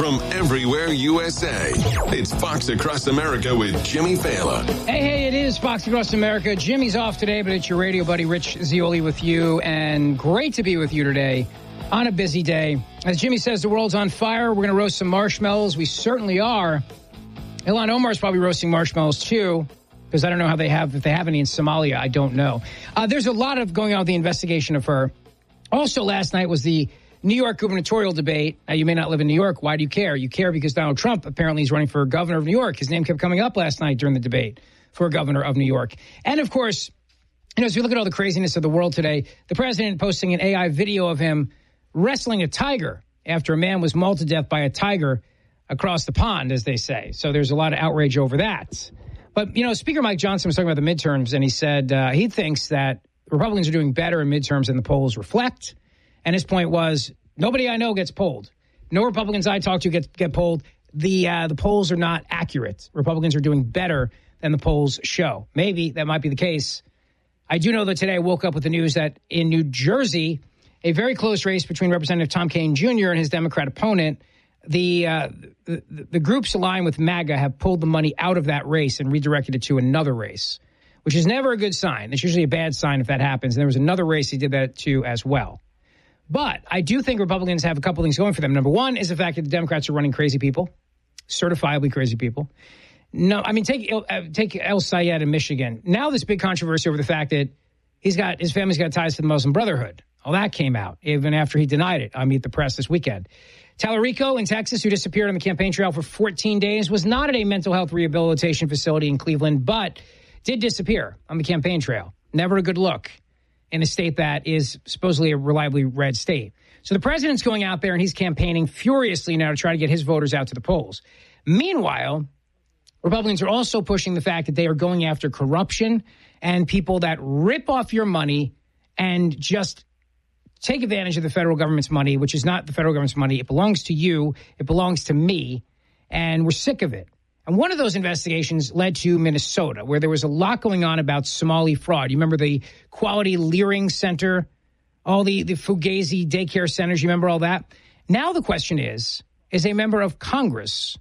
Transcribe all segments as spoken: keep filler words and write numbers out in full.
from everywhere U S A. It's Fox Across America with Jimmy Fallon. Hey, hey, it is Fox Across America. Jimmy's off today, but it's your radio buddy, Rich Zeoli, with you. And great to be with you today on a busy day. As Jimmy says, the world's on fire. We're going to roast some marshmallows. We certainly are. Ilhan Omar's probably roasting marshmallows, too, because I don't know how they have, if they have any in Somalia. I don't know. Uh, there's a lot of going on with the investigation of her. Also, last night was the New York gubernatorial debate. Now, you may not live in New York. Why do you care? You care because Donald Trump apparently is running for governor of New York. His name kept coming up last night during the debate for governor of New York. And, of course, you know, as we look at all the craziness of the world today, the president posting an A I video of him wrestling a tiger after a man was mauled to death by a tiger across the pond, as they say. So there's a lot of outrage over that. But, you know, Speaker Mike Johnson was talking about the midterms, and he said uh, he thinks that Republicans are doing better in midterms than the polls reflect. And his point was, nobody I know gets polled. No Republicans I talk to get get polled. The uh, the polls are not accurate. Republicans are doing better than the polls show. Maybe that might be the case. I do know that today I woke up with the news that in New Jersey, a very close race between Representative Tom Kean Junior and his Democrat opponent, the, uh, the, the groups aligned with MAGA have pulled the money out of that race and redirected it to another race, which is never a good sign. It's usually a bad sign if that happens. And there was another race he did that to as well. But I do think Republicans have a couple things going for them. Number one is the fact that the Democrats are running crazy people, certifiably crazy people. No, I mean, take uh, take El Sayed in Michigan. Now this big controversy over the fact that he's got his family's got ties to the Muslim Brotherhood. All that came out even after he denied it on Meet the Press this weekend. Tallarico in Texas, who disappeared on the campaign trail for fourteen days, was not at a mental health rehabilitation facility in Cleveland, but did disappear on the campaign trail. Never a good look in a state that is supposedly a reliably red state. So the president's going out there and he's campaigning furiously now to try to get his voters out to the polls. Meanwhile, Republicans are also pushing the fact that they are going after corruption and people that rip off your money and just take advantage of the federal government's money, which is not the federal government's money. It belongs to you. It belongs to me. And we're sick of it. And one of those investigations led to Minnesota, where there was a lot going on about Somali fraud. You remember the Quality Leering Center, all the, the Fugazi daycare centers, you remember all that? Now the question is, is a member of Congress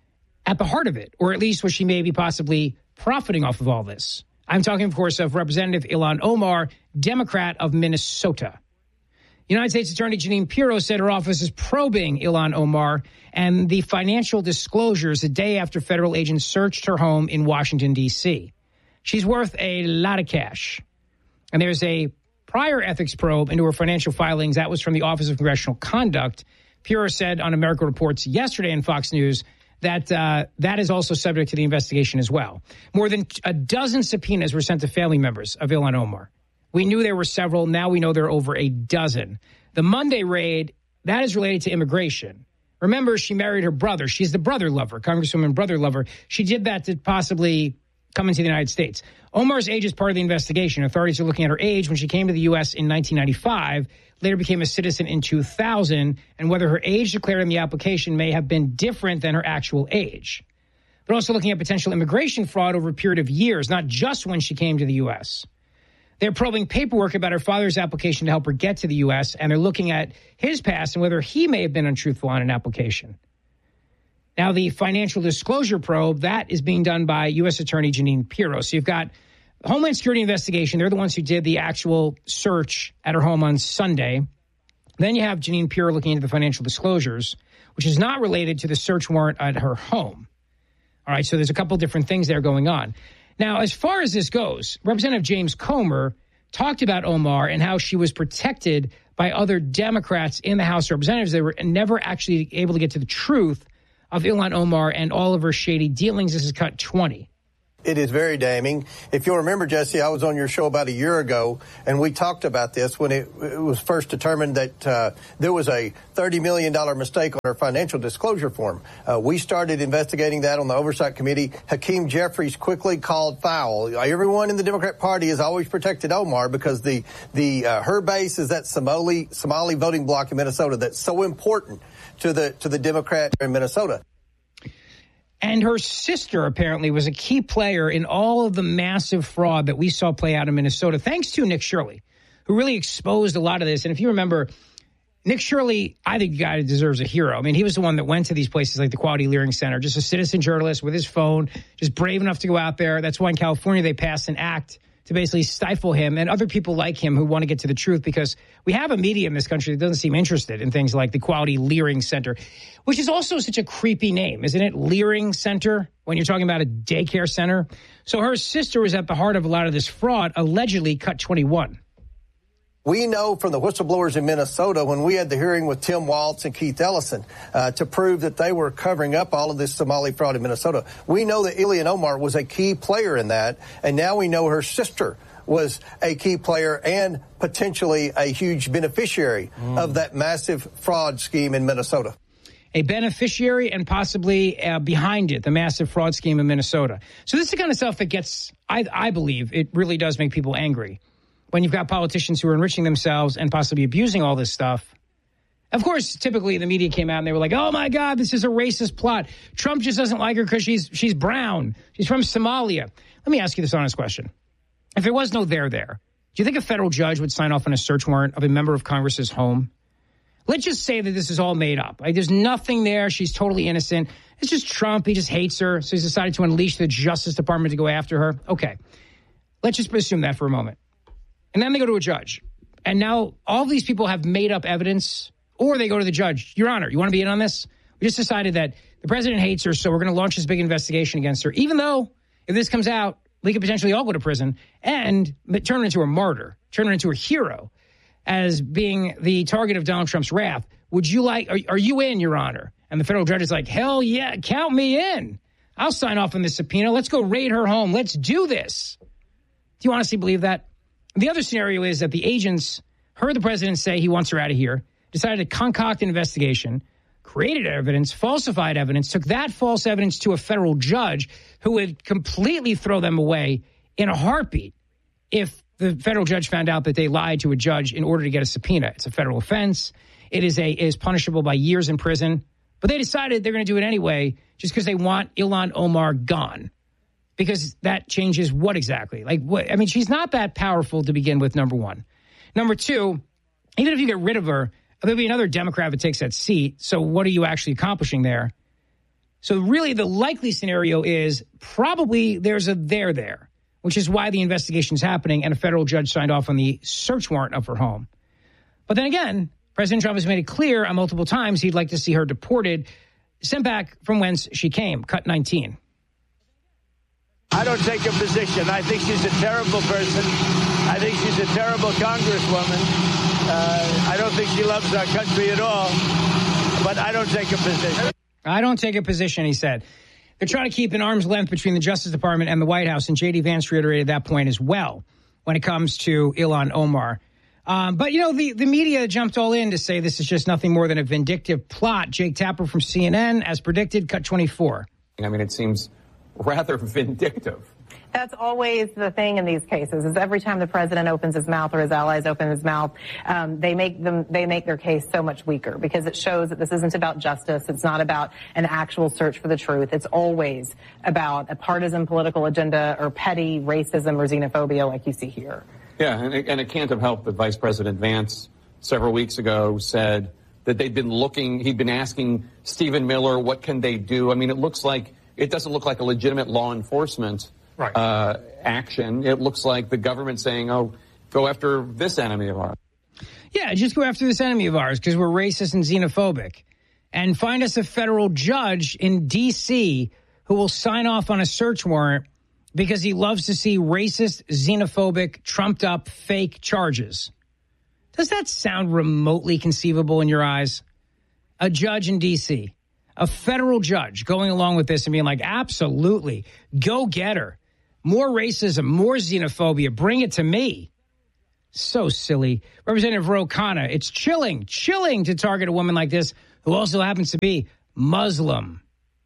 at the heart of it, or at least was she maybe possibly profiting off of all this? I'm talking, of course, of Representative Ilhan Omar, Democrat of Minnesota. United States Attorney Jeanine Pirro said her office is probing Ilhan Omar and the financial disclosures the day after federal agents searched her home in Washington, D C. She's worth a lot of cash. And there's a prior ethics probe into her financial filings. That was from the Office of Congressional Conduct. Pirro said on America Reports yesterday in Fox News that uh, that is also subject to the investigation as well. More than a dozen subpoenas were sent to family members of Ilhan Omar. We knew there were several. Now we know there are over a dozen. The Monday raid, that is related to immigration. Remember, she married her brother. She's the brother lover, Congresswoman brother lover. She did that to possibly come into the United States. Omar's age is part of the investigation. Authorities are looking at her age when she came to the U S in nineteen ninety-five, later became a citizen in two thousand, and whether her age declared in the application may have been different than her actual age. They're also looking at potential immigration fraud over a period of years, not just when she came to the U S. They're probing paperwork about her father's application to help her get to the U S, and they're looking at his past and whether he may have been untruthful on an application. Now, the financial disclosure probe, that is being done by U S Attorney Jeanine Pirro. So you've got Homeland Security investigation. They're the ones who did the actual search at her home on Sunday. Then you have Jeanine Pirro looking into the financial disclosures, which is not related to the search warrant at her home. All right, so there's a couple different things there going on. Now, as far as this goes, Representative James Comer talked about Omar and how she was protected by other Democrats in the House of Representatives. They were never actually able to get to the truth of Ilhan Omar and all of her shady dealings. This is cut twenty. It is very damning. If you'll remember, Jesse, I was on your show about a year ago, and we talked about this when it, it was first determined that uh, there was a thirty million dollars mistake on her financial disclosure form. Uh, we started investigating that on the Oversight Committee. Hakeem Jeffries quickly called foul. Everyone in the Democrat Party has always protected Omar because the the uh, her base is that Somali Somali voting bloc in Minnesota that's so important to the to the Democrat in Minnesota. And her sister apparently was a key player in all of the massive fraud that we saw play out in Minnesota, thanks to Nick Shirley, who really exposed a lot of this. And if you remember, Nick Shirley, I think the guy deserves a hero. I mean, he was the one that went to these places like the Quality Leering Center, just a citizen journalist with his phone, just brave enough to go out there. That's why in California they passed an act to basically stifle him and other people like him who want to get to the truth, because we have a media in this country that doesn't seem interested in things like the Quality Leering Center, which is also such a creepy name, isn't it? Leering Center, when you're talking about a daycare center. So her sister was at the heart of a lot of this fraud, allegedly Cut twenty-one. We know from the whistleblowers in Minnesota, when we had the hearing with Tim Waltz and Keith Ellison uh, to prove that they were covering up all of this Somali fraud in Minnesota, we know that Ilhan Omar was a key player in that, and now we know her sister was a key player and potentially a huge beneficiary mm. of that massive fraud scheme in Minnesota. A beneficiary and possibly uh, behind it, the massive fraud scheme in Minnesota. So this is the kind of stuff that gets, I, I believe, it really does make people angry. When you've got politicians who are enriching themselves and possibly abusing all this stuff. Of course, typically the media came out and they were like, oh, my God, this is a racist plot. Trump just doesn't like her because she's she's brown. She's from Somalia. Let me ask you this honest question. If there was no there there, do you think a federal judge would sign off on a search warrant of a member of Congress's home? Let's just say that this is all made up. Like, there's nothing there. She's totally innocent. It's just Trump. He just hates her. So he's decided to unleash the Justice Department to go after her. Okay. Let's just assume that for a moment. And then they go to a judge. And now all these people have made up evidence, or they go to the judge. Your Honor, you want to be in on this? We just decided that the president hates her, so we're going to launch this big investigation against her, even though if this comes out, we could potentially all go to prison and turn her into a martyr, turn her into a hero as being the target of Donald Trump's wrath. Would you like, are, are you in, Your Honor? And the federal judge is like, hell yeah, count me in. I'll sign off on this subpoena. Let's go raid her home. Let's do this. Do you honestly believe that? The other scenario is that the agents heard the president say he wants her out of here, decided to concoct an investigation, created evidence, falsified evidence, took that false evidence to a federal judge who would completely throw them away in a heartbeat if the federal judge found out that they lied to a judge in order to get a subpoena. It's a federal offense. It is a it is punishable by years in prison. But they decided they're going to do it anyway just because they want Ilhan Omar gone. Because that changes what exactly? Like, what? I mean, she's not that powerful to begin with, number one. Number two, even if you get rid of her, there'll be another Democrat that takes that seat. So what are you actually accomplishing there? So really the likely scenario is probably there's a there there, which is why the investigation is happening and a federal judge signed off on the search warrant of her home. But then again, President Trump has made it clear on multiple times he'd like to see her deported, sent back from whence she came, cut nineteen. I don't take a position. I think she's a terrible person. I think she's a terrible congresswoman. Uh, I don't think she loves our country at all. But I don't take a position. I don't take a position, he said. They're trying to keep an arm's length between the Justice Department and the White House, and J D. Vance reiterated that point as well when it comes to Ilhan Omar. Um, but, you know, the, the media jumped all in to say this is just nothing more than a vindictive plot. Jake Tapper from C N N, as predicted, cut twenty-four. I mean, it seems rather vindictive. That's always the thing in these cases, is every time the president opens his mouth or his allies open his mouth, um, they make them, they make their case so much weaker because it shows that this isn't about justice. It's not about an actual search for the truth. It's always about a partisan political agenda or petty racism or xenophobia like you see here. Yeah, and it, and it can't have helped that Vice President Vance several weeks ago said that they'd been looking, he'd been asking Stephen Miller, what can they do? I mean, it looks like, it doesn't look like a legitimate law enforcement Right. Uh, action. It looks like the government saying, oh, go after this enemy of ours. Yeah, just go after this enemy of ours because we're racist and xenophobic. And find us a federal judge in D C who will sign off on a search warrant because he loves to see racist, xenophobic, trumped up, fake charges. Does that sound remotely conceivable in your eyes? A judge in D C, a federal judge going along with this and being like, absolutely, go get her. More racism, more xenophobia, bring it to me. So silly. Representative Ro Khanna, it's chilling, chilling to target a woman like this who also happens to be Muslim.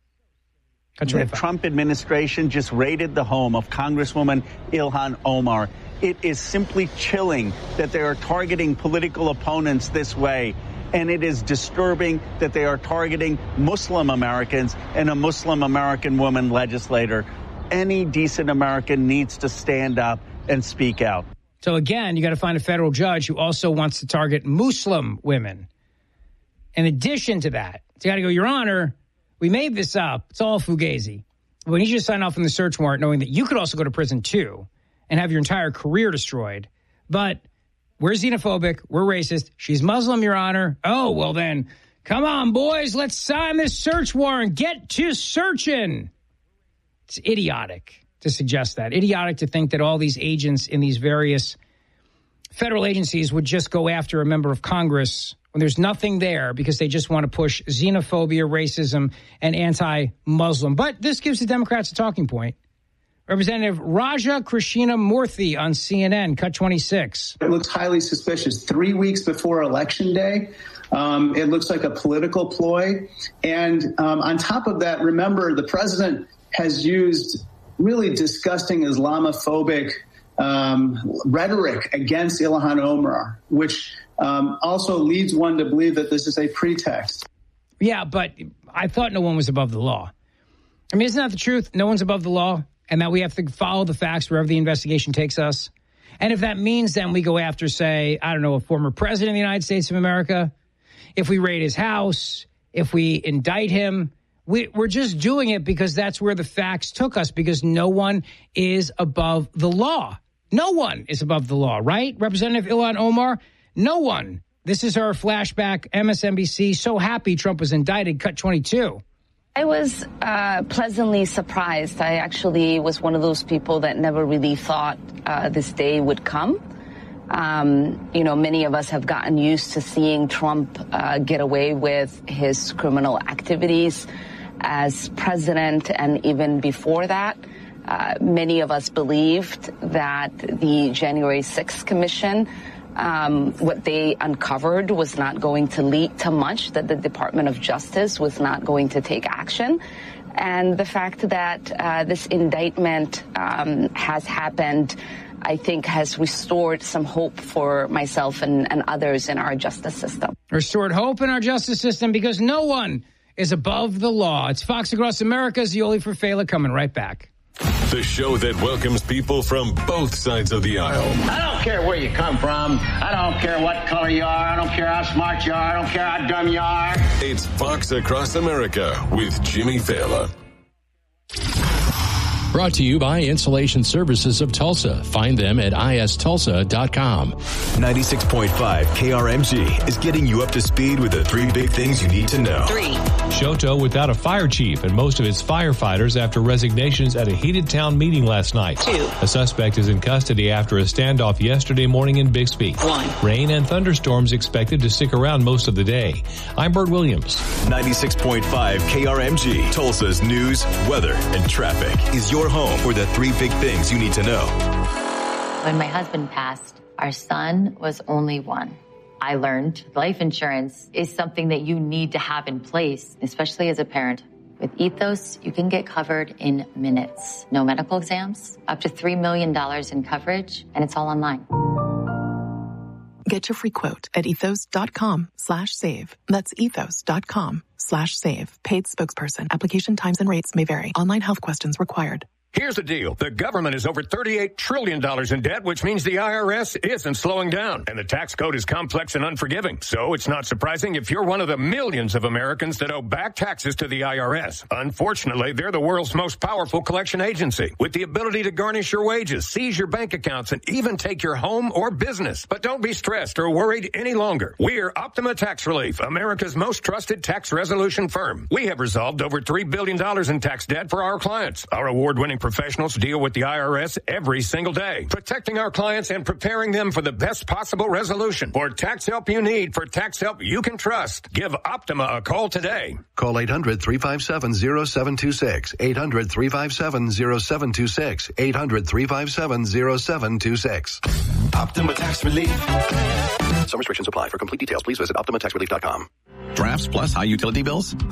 The Trump administration just raided the home of Congresswoman Ilhan Omar. It is simply chilling that they are targeting political opponents this way. And it is disturbing that they are targeting Muslim Americans and a Muslim American woman legislator. Any decent American needs to stand up and speak out. So again, you got to find a federal judge who also wants to target Muslim women. in addition to that, you got to go, Your Honor, we made this up. It's all fugazi. We need you to sign off on the search warrant knowing that you could also go to prison, too, and have your entire career destroyed. But we're xenophobic. We're racist. She's Muslim, Your Honor. Oh, well, then, come on, boys. Let's sign this search warrant. Get to searching. It's idiotic to suggest that. Idiotic to think that all these agents in these various federal agencies would just go after a member of Congress when there's nothing there because they just want to push xenophobia, racism, and anti-Muslim. But this gives the Democrats a talking point. Representative Raja Krishna Murthy on C N N, Cut twenty-six. It looks highly suspicious. Three weeks before Election Day, um, it looks like a political ploy. And um, on top of that, remember, the president has used really disgusting Islamophobic um, rhetoric against Ilhan Omar, which um, also leads one to believe that this is a pretext. Yeah, but I thought no one was above the law. I mean, isn't that the truth? No one's above the law, and that we have to follow the facts wherever the investigation takes us. And if that means then we go after, say, I don't know, a former president of the United States of America, if we raid his house, if we indict him, we, we're just doing it because that's where the facts took us, because no one is above the law. No one is above the law, right? Representative Ilhan Omar, no one. This is our flashback, M S N B C. So happy Trump was indicted, Cut twenty-two. I was uh, pleasantly surprised. I actually was one of those people that never really thought uh, this day would come. Um, you know, many of us have gotten used to seeing Trump uh, get away with his criminal activities as president, and even before that. Uh, many of us believed that the January sixth Commission, um, what they uncovered was not going to lead to much, that the Department of Justice was not going to take action. And the fact that uh, this indictment um, has happened, I think, has restored some hope for myself and, and others in our justice system. Restored hope in our justice system because no one is above the law. It's Fox Across America, Zeoli for Fela, coming right back. The show that welcomes people from both sides of the aisle. I don't care where you come from. I don't care what color you are. I don't care how smart you are. I don't care how dumb you are. It's Fox Across America with Jimmy Fallon. Brought to you by Insulation Services of Tulsa. Find them at I S Tulsa dot com. ninety-six point five K R M G is getting you up to speed with the three big things you need to know. Three. Shoto without a fire chief and most of its firefighters after resignations at a heated town meeting last night. Two. A suspect is in custody after a standoff yesterday morning in Bixby. One. Rain and thunderstorms expected to stick around most of the day. I'm Bert Williams. ninety-six point five K R M G, Tulsa's news, weather, and traffic is your home for the three big things you need to know. When my husband passed, our son was only one. I learned life insurance is something that you need to have in place, especially as a parent. With Ethos, you can get covered in minutes. No medical exams, up to three million dollars in coverage, and it's all online. Get your free quote at ethos.com slash save. That's ethos.com slash save. Paid spokesperson. Application times and rates may vary. Online health questions required. Here's the deal. The government is over thirty-eight trillion dollars in debt, which means the I R S isn't slowing down. And the tax code is complex and unforgiving. So it's not surprising if you're one of the millions of Americans that owe back taxes to the I R S. Unfortunately, they're the world's most powerful collection agency with the ability to garnish your wages, seize your bank accounts, and even take your home or business. But don't be stressed or worried any longer. We're Optima Tax Relief, America's most trusted tax resolution firm. We have resolved over three billion dollars in tax debt for our clients. Our award-winning professionals deal with the I R S every single day, protecting our clients and preparing them for the best possible resolution. For tax help you need, for tax help you can trust, give Optima a call today. Call eight hundred, three five seven, zero seven two six, eight hundred, three five seven, zero seven two six, eight hundred, three five seven, zero seven two six. Optima Tax Relief. Some restrictions apply. For complete details, please visit optima tax relief dot com. Drafts plus high utility bills?